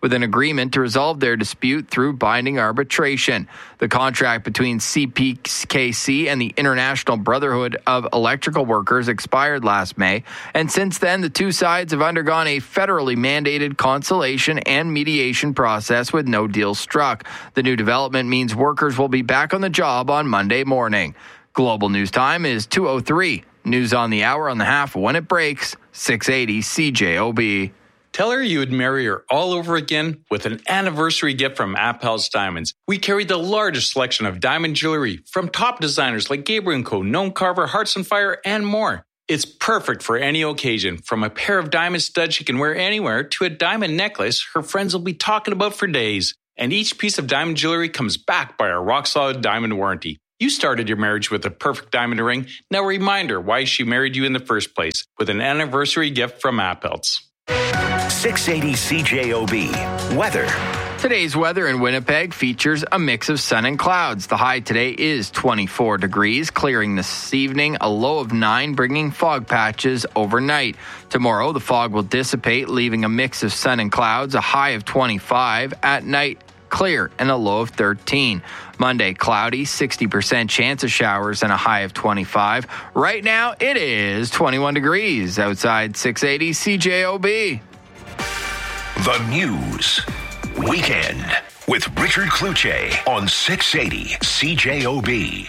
with an agreement to resolve their dispute through binding arbitration. The contract between CPKC and the International Brotherhood of Electrical Workers expired last May, and since then the two sides have undergone a federally mandated conciliation and mediation process with no deal struck. The new development means workers will be back on the job on Monday morning. Global News Time is 2:03. News on the hour on the half when it breaks, 680 CJOB. Tell her you would marry her all over again with an anniversary gift from Appel's Diamonds. We carry the largest selection of diamond jewelry from top designers like Gabriel & Co, Gnome Carver, Hearts on Fire, and more. It's perfect for any occasion, from a pair of diamond studs she can wear anywhere to a diamond necklace her friends will be talking about for days. And each piece of diamond jewelry comes backed by our rock-solid diamond warranty. You started your marriage with a perfect diamond ring. Now remind her why she married you in the first place with an anniversary gift from Appel's. 680 CJOB. Weather. Today's weather in Winnipeg features a mix of sun and clouds. The high today is 24 degrees, clearing this evening, a low of 9, bringing fog patches overnight. Tomorrow, the fog will dissipate, leaving a mix of sun and clouds, a high of 25. At night, clear and a low of 13. Monday, cloudy, 60% chance of showers and a high of 25. Right now, it is 21 degrees outside 680 CJOB. The News Weekend with Richard Cloutier on 680 CJOB.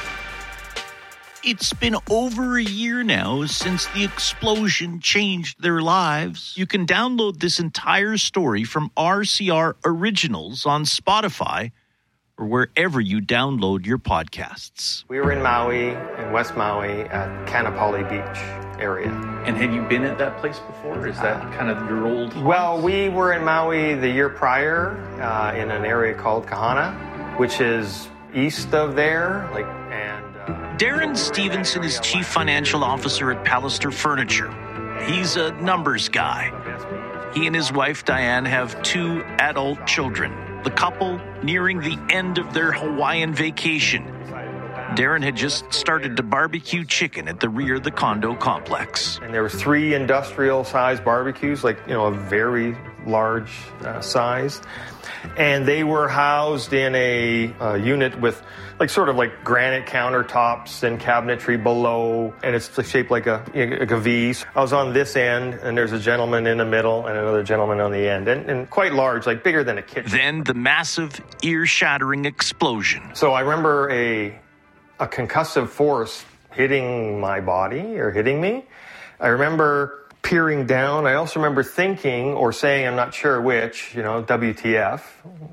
It's been over a year now since the explosion changed their lives. You can download this entire story from RCR Originals on Spotify or wherever you download your podcasts. We were in Maui, in West Maui, at Kanapali Beach area. And have you been at that place before? Is that kind of your old home? Well, we were in Maui the year prior in an area called Kahana, which is east of there, Darren Stevenson is Chief Financial Officer at Pallister Furniture. He's a numbers guy. He and his wife, Diane, have 2 adult children. The couple nearing the end of their Hawaiian vacation. Darren had just started to barbecue chicken at the rear of the condo complex. And there were 3 industrial-sized barbecues, a very large size. And they were housed in a unit with sort of granite countertops and cabinetry below, and it's shaped like a V. I was on this end, and there's a gentleman in the middle and another gentleman on the end, and quite large, bigger than a kitchen. Then the massive, ear-shattering explosion. So I remember a concussive force hitting my body or hitting me. I remember peering down. I also remember thinking or saying, I'm not sure which, WTF,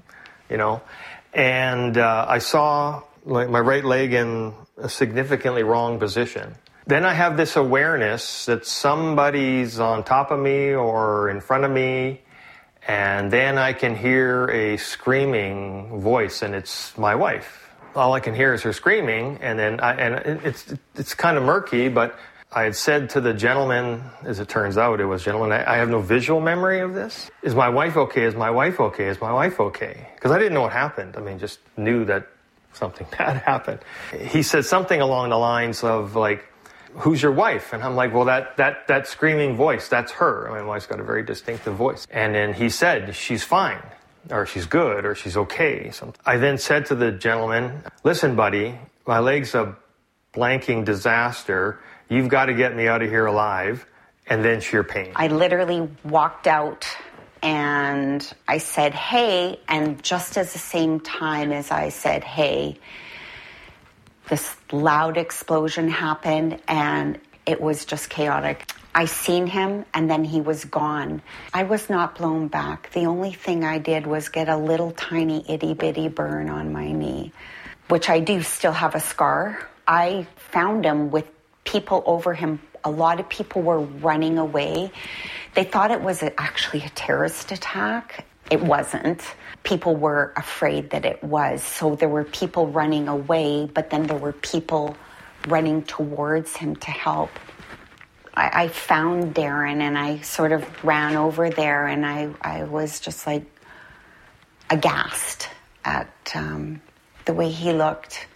and I saw my right leg in a significantly wrong position. Then I have this awareness that somebody's on top of me or in front of me, and then I can hear a screaming voice, and it's my wife. All I can hear is her screaming, and then it's kind of murky, but I had said to the gentleman, as it turns out, it was gentleman, I have no visual memory of this. Is my wife okay? Is my wife okay? Is my wife okay? Because I didn't know what happened. Just knew that something bad happened. He said something along the lines of who's your wife? And I'm like, well, that screaming voice, that's her. My wife's got a very distinctive voice. And then he said, she's fine, or she's good, or she's okay. I then said to the gentleman, listen, buddy, my leg's a blanking disaster. You've got to get me out of here alive, and then sheer pain. I literally walked out and I said, hey, and just as the same time as I said, hey, this loud explosion happened, and it was just chaotic. I seen him, and then he was gone. I was not blown back. The only thing I did was get a little tiny itty-bitty burn on my knee, which I do still have a scar. I found him with people over him. A lot of people were running away. They thought it was actually a terrorist attack. It wasn't. People were afraid that it was. So there were people running away, but then there were people running towards him to help. I found Darren, and I sort of ran over there, and I was just aghast at the way he looked.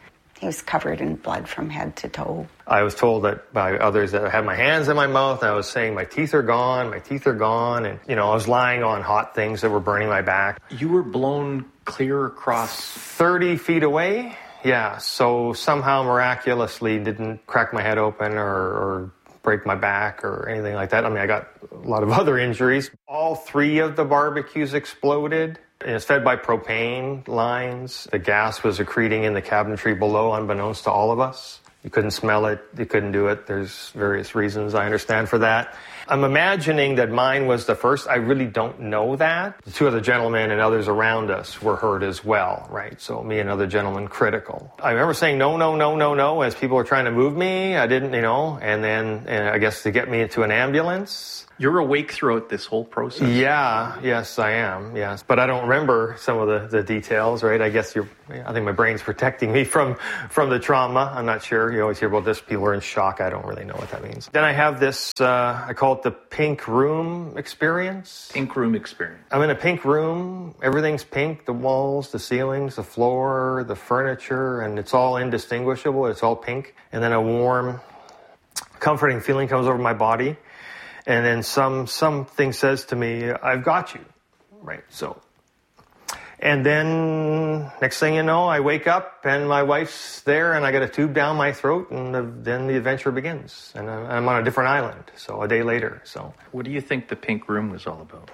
He was covered in blood from head to toe. I was told that by others that I had my hands in my mouth, and I was saying, my teeth are gone, my teeth are gone. And, I was lying on hot things that were burning my back. You were blown clear across 30 feet away. Yeah. So somehow miraculously didn't crack my head open or break my back or anything like that. I mean, I got a lot of other injuries. All 3 of the barbecues exploded. And it's fed by propane lines. The gas was accreting in the cabinetry below, unbeknownst to all of us. You couldn't smell it. You couldn't do it. There's various reasons I understand for that. I'm imagining that mine was the first. I really don't know that. The 2 other gentlemen and others around us were hurt as well, right? So me and other gentlemen critical. I remember saying no, no, no, no, no as people were trying to move me. I didn't, and then I guess to get me into an ambulance. You're awake throughout this whole process? Yeah, yes, I am, yes. But I don't remember some of the details, right? I guess I think my brain's protecting me from the trauma. I'm not sure. You always hear about this. People are in shock. I don't really know what that means. Then I have this, I call it the pink room experience. Pink room experience. I'm in a pink room. Everything's pink. The walls, the ceilings, the floor, the furniture, and it's all indistinguishable. It's all pink. And then a warm, comforting feeling comes over my body. And then something says to me, I've got you, right? So, and then next thing you know, I wake up and my wife's there and I got a tube down my throat and then the adventure begins. And I'm on a different island, so a day later, so. What do you think the pink room was all about?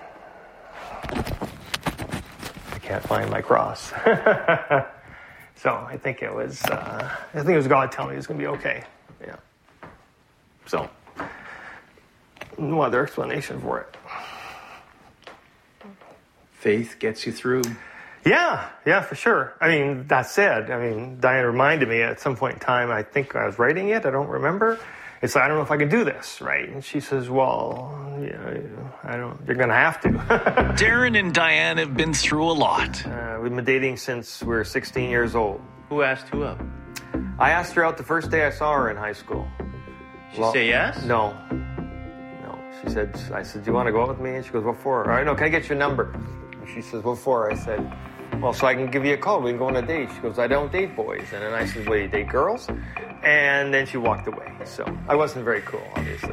I can't find my cross. So I think it was God telling me it was going to be okay, yeah. So. No other explanation for it. Faith gets you through. Yeah, for sure. I mean, that said, Diane reminded me at some point in time, I think I was writing it, I don't remember. It's like, I don't know if I can do this, right? And she says, well, you're going to have to. Darren and Diane have been through a lot. We've been dating since we were 16 years old. Who asked who up? I asked her out the first day I saw her in high school. She say yes? No. I said, do you want to go out with me? And she goes, what for? All right, no, can I get your number? And she says, what for? I said, well, so I can give you a call. We can go on a date. She goes, I don't date boys. And then I said, well, you date girls? And then she walked away. So I wasn't very cool, obviously.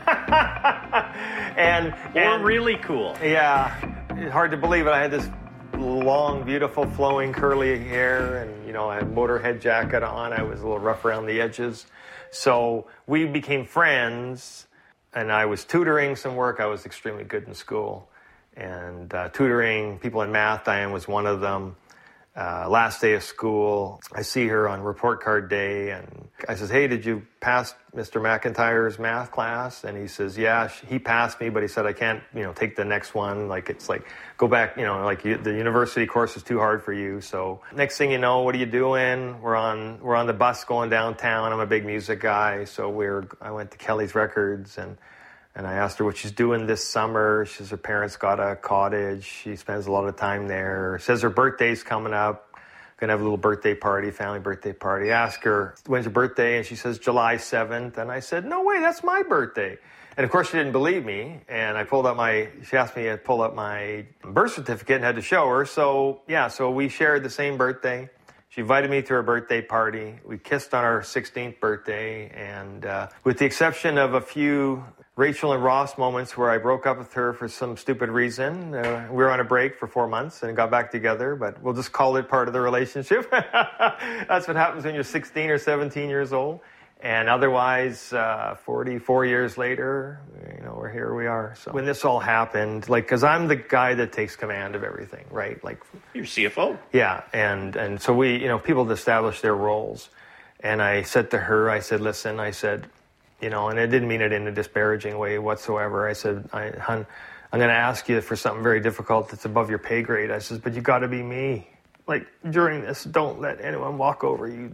and really cool. Yeah. It's hard to believe it. I had this long, beautiful, flowing, curly hair. And, I had a motorhead jacket on. I was a little rough around the edges. So we became friends. And I was tutoring some work. I was extremely good in school. And tutoring people in math, Diane was one of them. Last day of school, I see her on report card day. And I says, hey, did you pass Mr. McIntyre's math class? And he says, yeah, he passed me, but he said, I can't, take the next one. It's like, go back, the university course is too hard for you. So next thing you know, what are you doing? We're on the bus going downtown. I'm a big music guy. So I went to Kelly's Records and I asked her what she's doing this summer. She says her parents got a cottage. She spends a lot of time there. Says her birthday's coming up. Going to have a little birthday party, family birthday party. Ask her, when's your birthday? And she says, July 7th. And I said, no way, that's my birthday. And of course she didn't believe me. And she asked me to pull up my birth certificate and had to show her. So we shared the same birthday. She invited me to her birthday party. We kissed on our 16th birthday. And with the exception of a few Rachel and Ross moments where I broke up with her for some stupid reason. We were on a break for 4 months and got back together, but we'll just call it part of the relationship. That's what happens when you're 16 or 17 years old. And otherwise, 44 years later, here we are. So when this all happened, because I'm the guy that takes command of everything, right? You're CFO. Yeah, and so we, people establish their roles. And I said to her, listen, and I didn't mean it in a disparaging way whatsoever. I said, hon, I'm going to ask you for something very difficult that's above your pay grade. I said, but you got to be me. During this, don't let anyone walk over you.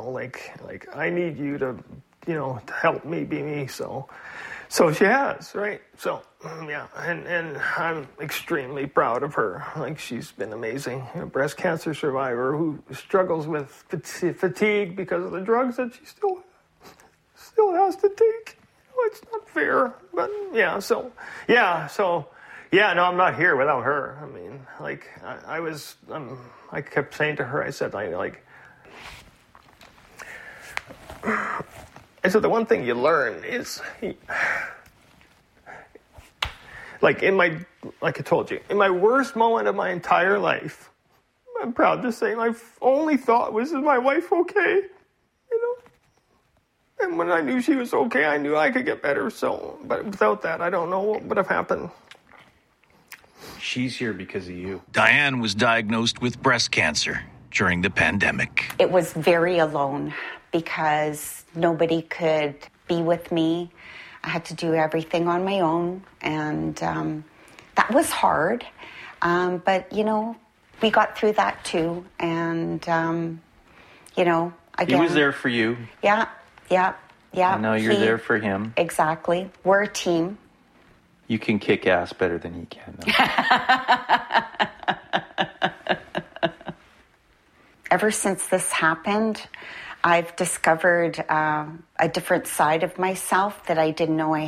I need you to, to help me be me. So she has, right? So, yeah, and I'm extremely proud of her. She's been amazing. A breast cancer survivor who struggles with fatigue because of the drugs that she still has to take. It's not fair, but I'm not here without her. I kept saying to her, I said, And so the one thing you learn is, like I told you, in my worst moment of my entire life, I'm proud to say my only thought was, is my wife okay? And when I knew she was okay, I knew I could get better. So, but without that, I don't know what would have happened. She's here because of you. Diane was diagnosed with breast cancer during the pandemic. It was very alone because nobody could be with me. I had to do everything on my own, and that was hard. But, we got through that too. And, again. He was there for you. Yeah. And now you're there for him. Exactly. We're a team. You can kick ass better than he can, though. Ever since this happened, I've discovered a different side of myself that I didn't know I